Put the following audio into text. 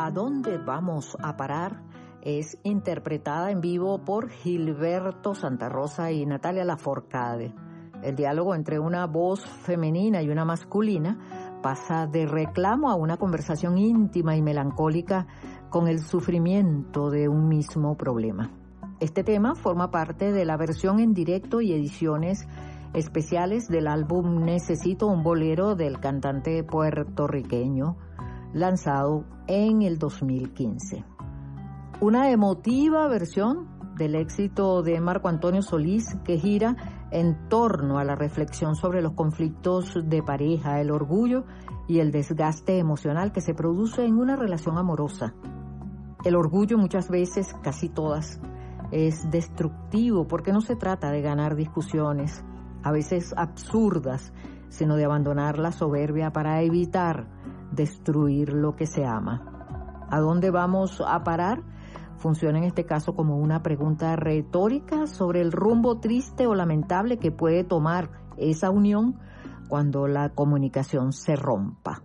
¿A dónde vamos a parar? Es interpretada en vivo por Gilberto Santa Rosa y Natalia Lafourcade. El diálogo entre una voz femenina y una masculina pasa de reclamo a una conversación íntima y melancólica con el sufrimiento de un mismo problema. Este tema forma parte de la versión en directo y ediciones especiales del álbum Necesito un bolero del cantante puertorriqueño, lanzado en el 2015. Una emotiva versión del éxito de Marco Antonio Solís que gira en torno a la reflexión sobre los conflictos de pareja, el orgullo y el desgaste emocional que se produce en una relación amorosa. El orgullo muchas veces, casi todas, es destructivo porque no se trata de ganar discusiones, a veces absurdas, sino de abandonar la soberbia para evitar destruir lo que se ama. ¿A dónde vamos a parar? Funciona en este caso como una pregunta retórica sobre el rumbo triste o lamentable que puede tomar esa unión cuando la comunicación se rompa.